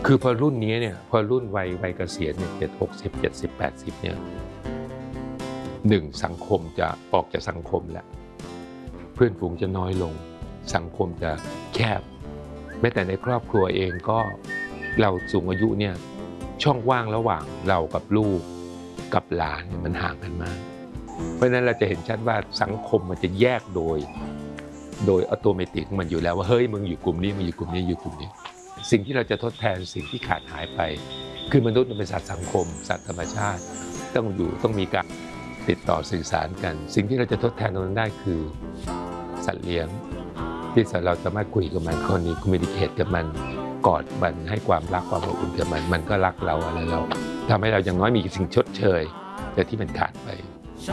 คือพอรุ่นนี้เนี่ยพอรุ่นวัยเกษียณเนี่ย60 70 80เนี่ยสังคมจะออกจากสังคมแล้วเพื่อนฝูงจะน้อยลงสังคมจะแคบแม้แต่ในครอบครัวเองก็เราสูงอายุเนี่ยช่องว่างระหว่างเรากับลูกกับหลานมันห่างกันมากเพราะฉะนั้นเราจะเห็นชัดว่าสังคมมันจะแยกโดยอัตโนมัติของมันอยู่แล้วว่าเฮ้ยมึงอยู่กลุ่มนี้มึงอยู่กลุ่มนี้อยู่กลุ่มนี้สิ่งที่เราจะทดแทนสิ่งที่ขาดหายไปคือมนุษย์มันเป็นสัตว์สังคมสัตว์ธรรมชาติต้องมีการติดต่อสื่อสารกันสิ่งที่เราจะทดแทนตรงนั้นได้คือสัตว์เลี้ยงที่เราสามารถคุยกับมันคอมมิวนิเคตกับมันกอดมันให้ความรักความอบอุ่นกับมันก็รักเราอะไรเราทำให้เราอย่างน้อยมีสิ่งชดเชยแต่ที่มันขาดไป